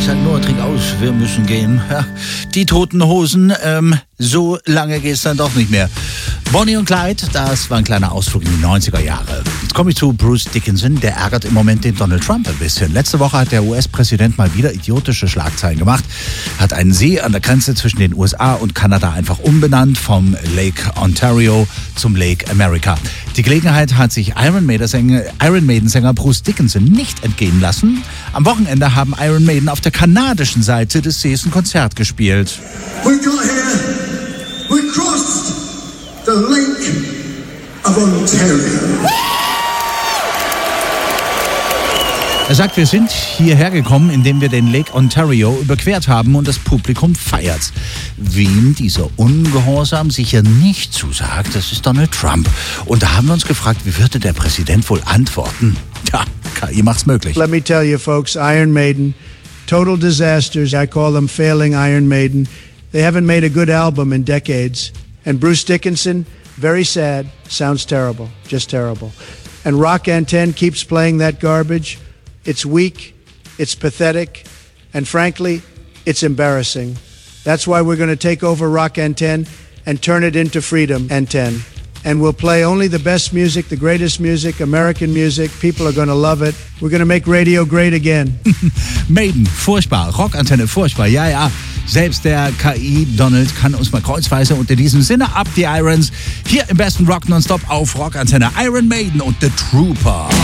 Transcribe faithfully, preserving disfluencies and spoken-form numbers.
sag nur, trink aus, wir müssen gehen. Ja, die Toten Hosen, ähm, so lange geht's dann doch nicht mehr. Bonnie und Clyde, das war ein kleiner Ausflug in die neunziger Jahre. Jetzt komme ich zu Bruce Dickinson, der ärgert im Moment den Donald Trump ein bisschen. Letzte Woche hat der U S-Präsident mal wieder idiotische Schlagzeilen gemacht, hat einen See an der Grenze zwischen den U S A und Kanada einfach umbenannt vom Lake Ontario zum Lake America. Die Gelegenheit hat sich Iron Maiden-Sänger, Iron Maiden-Sänger Bruce Dickinson nicht entgehen lassen. Am Wochenende haben Iron Maiden auf der kanadischen Seite des Sees ein Konzert gespielt. We got here, we crossed the Lake of Ontario. Er sagt, wir sind hierher gekommen, indem wir den Lake Ontario überquert haben und das Publikum feiert. Wem dieser Ungehorsam sicher nicht zusagt, das ist Donald Trump. Und da haben wir uns gefragt, wie würde der Präsident wohl antworten? Tja, K I macht's möglich. Let me tell you folks, Iron Maiden, total disasters. I call them failing Iron Maiden. They haven't made a good album in decades. And Bruce Dickinson, very sad, sounds terrible, just terrible. And Rock Antenne keeps playing that garbage. It's weak, it's pathetic, and frankly, it's embarrassing. That's why we're going to take over Rock Antenne and turn it into Freedom Antenne. And we'll play only the best music, the greatest music, American music. People are going to love it. We're going to make radio great again. Maiden, furchtbar. Rockantenne, furchtbar. Ja, ja. Selbst der K I-Donald kann uns mal kreuzweise unter diesem Sinne ab die Irons. Hier im besten Rock Nonstop auf Rockantenne. Iron Maiden und The Trooper.